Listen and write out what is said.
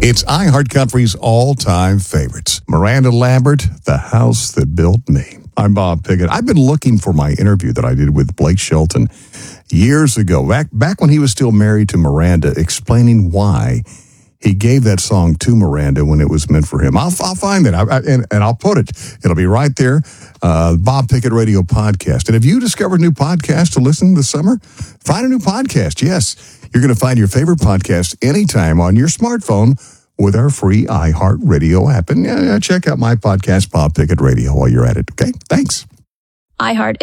It's iHeartCountry's all-time favorites. Miranda Lambert, The House That Built Me. I'm Bob Pickett. I've been looking for my interview that I did with Blake Shelton years ago, back when he was still married to Miranda, explaining why he gave that song to Miranda when it was meant for him. I'll find it, and I'll put it. It'll be right there, Bob Pickett Radio Podcast. And if you discovered a new podcast to listen this summer, find a new podcast. Yes, you're going to find your favorite podcast anytime on your smartphone with our free iHeartRadio app. And check out my podcast, Bob Pickett Radio, while you're at it. Okay, thanks. iHeart